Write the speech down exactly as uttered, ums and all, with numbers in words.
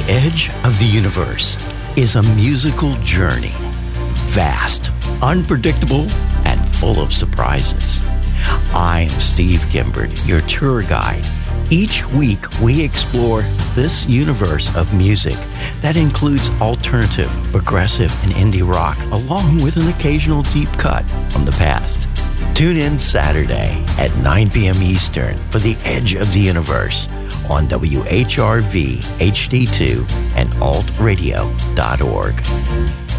edge of the universe is a musical journey, vast, unpredictable, and full of surprises. I am Steve Gimbert, your tour guide. Each week, we explore this universe of music that includes alternative, progressive, and indie rock, along with an occasional deep cut from the past. Tune in Saturday at nine p.m. Eastern for The Edge of the Universe on W H R V H D two and alt radio dot org.